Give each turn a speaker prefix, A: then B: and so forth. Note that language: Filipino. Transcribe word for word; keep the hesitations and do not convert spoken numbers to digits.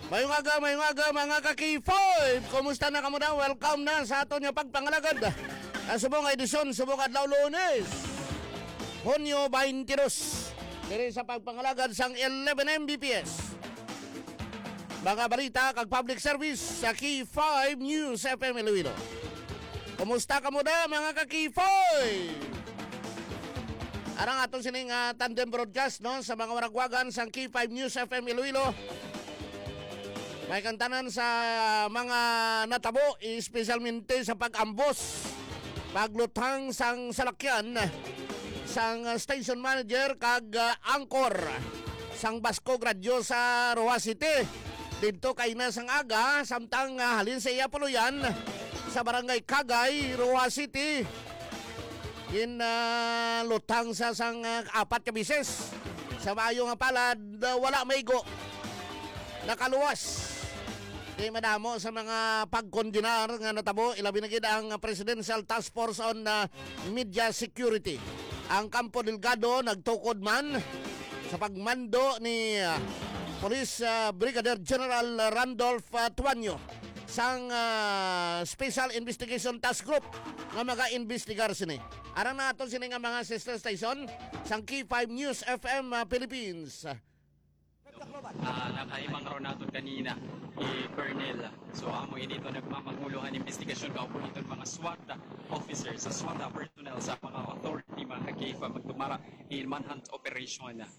A: Mayong aga, mayong aga mga ka-K five. Kumusta na kamo na? Welcome na sa ato niya pagpangalagad. Ang subong edisyon, subong adlaw Lunes, Hunyo twenty-two. Diri sa pagpangalagad sang eleven M B P S. Mga balita kag public service sa K five News F M Iloilo. Kumusta kamo na mga ka-K five? Arang aton sining uh, tandem broadcast no sa mga waragwagan sang K five News F M Iloilo. May kantanan sa mga natabo, espesyalmente sa pag-ambos, paglutang sang salakyan, sang station manager kag uh, anchor sang Basco Gradyo sa Roa City. Dito kay na sang aga, samtang uh, halin sa iya puluyan sa barangay Kagay, Roa City. In uh, lutang sa sang uh, apat ka bises. Sa mayo nga palad, uh, wala maigo. Nakaluwas. Di madamo sa mga pagkondinar nga natabo, ilabi na gid ang Presidential Task Force on uh, Media Security. Ang Campo Delgado nagtukod man sa pagmando ni uh, Police uh, Brigadier General Randolph uh, Tuanyo sang uh, Special Investigation Task Group nga maga-investigar sini. Aran na aton sini nga mga sister station sang K five News F M uh, Philippines.
B: Uh, nakaimang ron natin kanina i Colonel. So amo inito nagmamanguluhan investigasyon kaupo ito mga SWAT officers sa SWAT personnel sa mga authority mga kakifa magtumara in manhunt operation na.